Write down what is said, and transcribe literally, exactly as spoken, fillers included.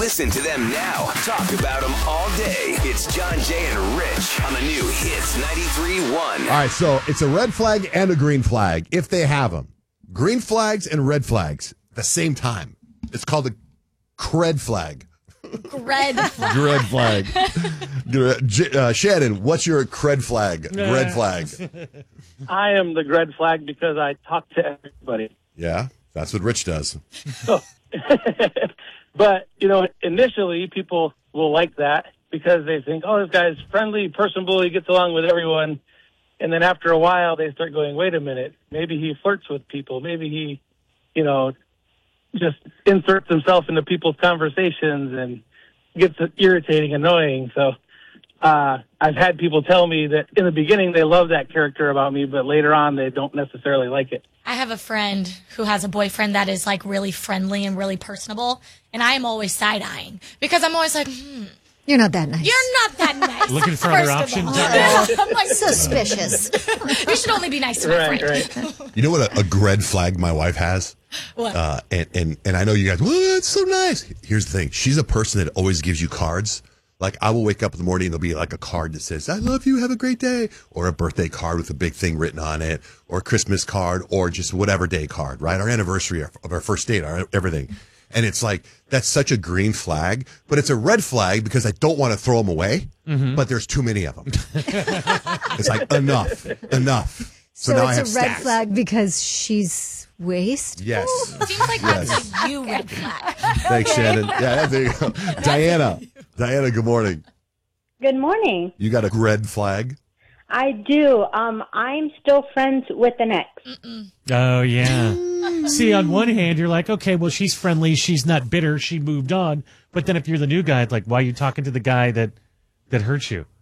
Listen to them now. Talk about them all day. It's John, Jay, and Rich on the new Hits ninety-three point one. All right, so it's a red flag and a green flag, if they have them. Green flags and red flags at the same time. It's called a cred flag. Cred flag. Cred flag. J- uh, Shannon, what's your cred flag? Red flag. I am the red flag because I talk to everybody. Yeah, that's what Rich does. So, but, you know, initially people will like that because they think, oh, this guy's friendly, personable, he gets along with everyone. And then after a while, they start going, wait a minute, maybe he flirts with people. Maybe he, you know, just inserts himself into people's conversations and gets irritating, annoying. So uh, I've had people tell me that in the beginning they love that character about me, but later on they don't necessarily like it. I have a friend who has a boyfriend that is like really friendly and really personable, and I am always side-eyeing because I'm always like, hmm. You're not that nice. You're not that nice. Looking for other options. I'm like, Suspicious. You should only be nice to my Right, friend. right. You know what a, a gred flag my wife has? What? Uh, and, and, and I know you guys, well, that's so nice. Here's the thing. She's a person that always gives you cards. Like, I will wake up in the morning and there'll be like a card that says, I love you, have a great day. Or a birthday card with a big thing written on it. Or a Christmas card. Or just whatever day card, right? Our anniversary of our first date, our everything. And it's like, that's such a green flag, but it's a red flag because I don't want to throw them away, mm-hmm. but there's too many of them. It's like, enough, enough. So, So, now I have it's a red stacks. flag because she's waste? Yes. Seems like Yes. that's a you red flag. Thanks, Shannon. Yeah, there you go. Diana. Diana, good morning. Good morning. You got a red flag? I do. Um, I'm still friends with an ex. Oh, yeah. See, on one hand, you're like, okay, well, she's friendly. She's not bitter. She moved on. But then if you're the new guy, it's like, why are you talking to the guy that, that hurt you?